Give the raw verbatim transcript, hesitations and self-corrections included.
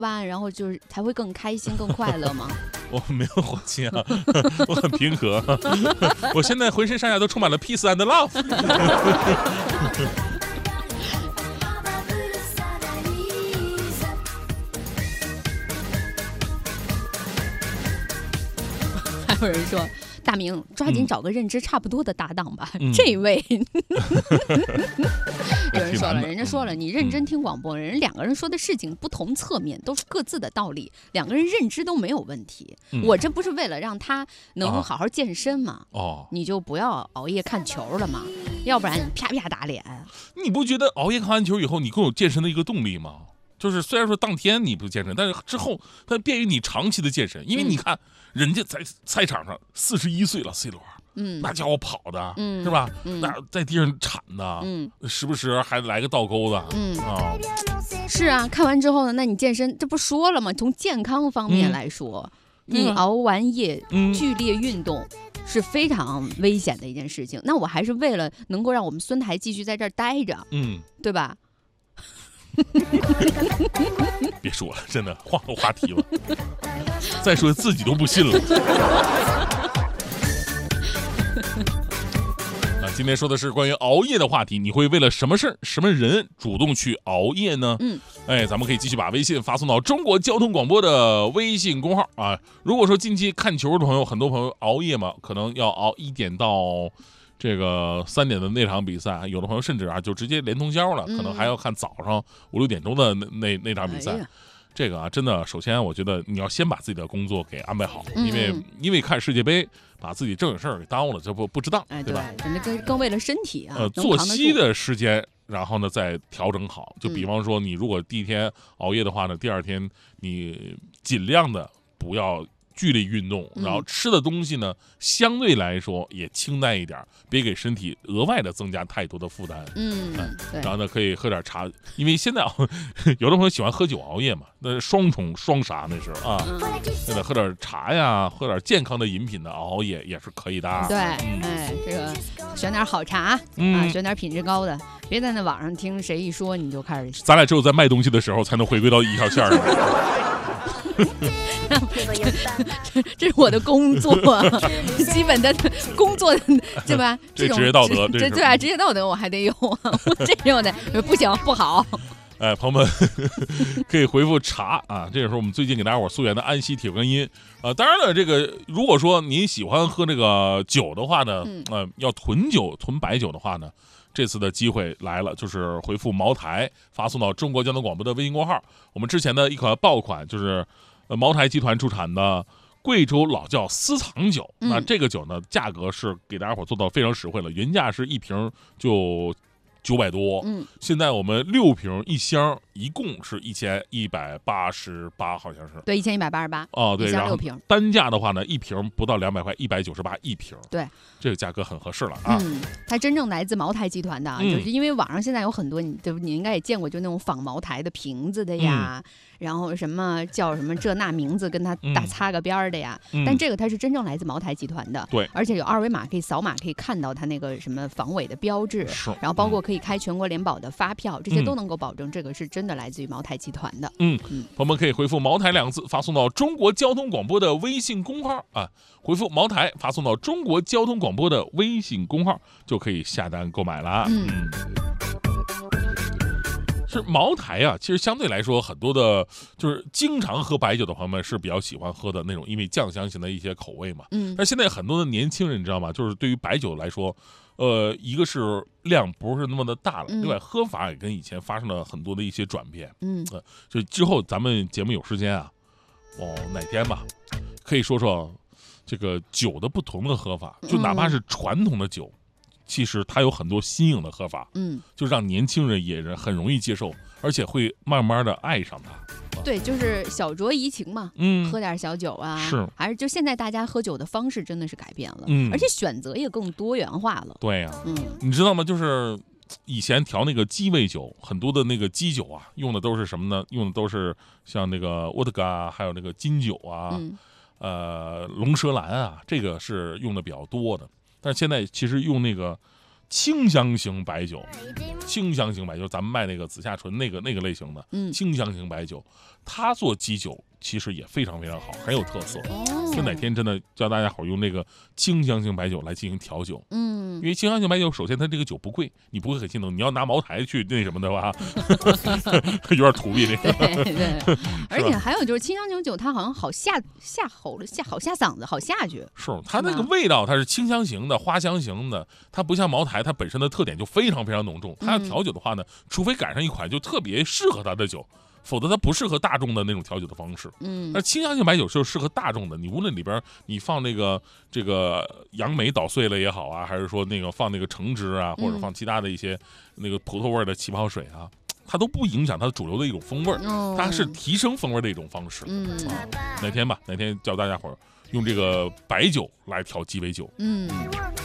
吧，然后就是才会更开心、更快乐吗？ 我没有火气啊，我很平和。我现在浑身上下都充满了 peace and love。 还有人说，大明抓紧找个认知差不多的搭档吧。 嗯、 这位有人说了，人家说了，你认真听广播，人两个人说的事情不同侧面，都是各自的道理，两个人认知都没有问题。嗯、我这不是为了让他能好好健身吗？ 哦， 你就不要熬夜看球了嘛，要不然你啪啪打脸。 你不觉得熬夜看完球以后，你更有健身的一个动力吗？就是虽然说当天你不健身，但是之后它便于你长期的健身，因为你看、嗯、人家在赛场上四十一岁了 ，C 罗，嗯，那家伙跑的，嗯，是吧？嗯、那在地上铲的，嗯，时不时还来个倒钩的，嗯啊、哦， 是啊。看完之后呢，那你健身，这不说了吗？从健康方面来说，嗯、你熬完夜、嗯、剧烈运动。是非常危险的一件事情。那我还是为了能够让我们孙台继续在这儿待着，嗯，对吧？ 别说了，真的换个话题吧。再说自己都不信了。那今天说的是关于熬夜的话题，你会为了什么事儿、什么人主动去熬夜呢？嗯，哎，咱们可以继续把微信发送到中国交通广播的微信公号啊。如果说近期看球的朋友，很多朋友熬夜嘛，可能要熬一点到这个三点的那场比赛，有的朋友甚至啊就直接连通宵了，可能还要看早上五六点钟的那那那场比赛。哎这个啊，真的，首先我觉得你要先把自己的工作给安排好，嗯、因为因为看世界杯，把自己正经事儿给耽误了，这不不值当， 哎、 对吧？ 对，更更为了身体啊， 呃，作息的时间，然后呢再调整好。就比方说，你如果第一天熬夜的话呢，第二天你尽量的不要剧烈运动，然后吃的东西呢，相对来说也清淡一点，别给身体额外的增加太多的负担。 嗯， 对。然后呢，可以喝点茶，因为现在有的朋友喜欢喝酒熬夜嘛，那双重双杀那是啊，那得喝点茶呀，喝点健康的饮品的熬夜也是可以的。 对，嗯、哎，这个选点好茶、嗯、啊，选点品质高的，别在那网上听谁一说你就开始。 咱俩只有在卖东西的时候才能回归到一条线上。 这, 这是我的工作，基本的工作，对吧？ 这职业道德， 这对啊，职业道德我还得有啊，这种的不行不好。 哎，朋友们可以回复茶啊，这也是我们最近给大家伙溯源的安溪铁观音啊。当然了，这个如果说您喜欢喝这个酒的话呢，嗯、呃，要囤酒囤白酒的话呢，这次的机会来了，就是回复茅台发送到中国交通广播的微信公号。我们之前的一款爆款就是呃茅台集团出产的贵州老窖私藏酒，嗯、那这个酒呢价格是给大家伙做到非常实惠了，原价是一瓶就九百多，嗯，现在我们六瓶一箱，一共是一千一百八十八，好像是。 对，一千一百八十八。 哦，对， 一箱六瓶。 单价的话呢，一瓶不到两百块，一百九十八一瓶。 对， 这个价格很合适了啊。 嗯，它真正来自茅台集团的，嗯、就是因为网上现在有很多，你对你应该也见过，就那种仿茅台的瓶子的呀。嗯，然后什么叫什么这那名字跟它打擦个边的呀，嗯、但这个它是真正来自茅台集团的， 对， 而且有二维码可以扫码，可以看到它那个什么防伪的标志，然后包括可以开全国联保的发票，嗯、这些都能够保证这个是真的来自于茅台集团的。 嗯嗯，朋友们可以回复茅台两个字发送到中国交通广播的微信公号啊，回复茅台发送到中国交通广播的微信公号就可以下单购买了。嗯。嗯是茅台啊，其实相对来说，很多的，就是经常喝白酒的朋友们是比较喜欢喝的那种，因为酱香型的一些口味嘛。嗯。但现在很多的年轻人，你知道吗？就是对于白酒来说，呃，一个是量不是那么的大了，另外喝法也跟以前发生了很多的一些转变。嗯。呃，就之后咱们节目有时间啊，哦，哪天吧，可以说说这个酒的不同的喝法，就哪怕是传统的酒。其实它有很多新颖的喝法，嗯，就让年轻人也是很容易接受，而且会慢慢的爱上它。 对，就是小酌怡情嘛，嗯，喝点小酒啊， 是， 还是就现在大家喝酒的方式真的是改变了，嗯，而且选择也更多元化了。 对呀、啊，嗯，你知道吗？就是以前调那个鸡尾酒，很多的那个基酒啊，用的都是什么呢？用的都是像那个沃特嘎，还有那个金酒啊，嗯、呃，龙舌兰啊，这个是用的比较多的。但是现在其实用那个清香型白酒。清香型白酒，咱们卖那个紫霞醇那个那个类型的，嗯，清香型白酒，它做基酒其实也非常非常好，很有特色。哦，就哪天真的教大家伙用这个清香型白酒来进行调酒，嗯，因为清香型白酒，首先它这个酒不贵，你不会很心疼。你要拿茅台去那什么的话，有点土逼这个。 对对，而且还有就是清香型酒，它好像好下下喉了，下好下嗓子，好下去。 是它那个味道，它是清香型的、花香型的，它不像茅台，它本身的特点就非常非常浓重。它要调酒的话呢，除非赶上一款就特别适合它的酒。否则它不适合大众的那种调酒的方式。嗯，而清香型白酒是适合大众的。你无论里边你放那个这个杨梅捣碎了也好啊，还是说那个放那个橙汁啊，或者放其他的一些那个葡萄味的气泡水啊，它都不影响它主流的一种风味，它是提升风味的一种方式。嗯，啊、哪天吧，哪天教大家伙用这个白酒来调鸡尾酒。嗯。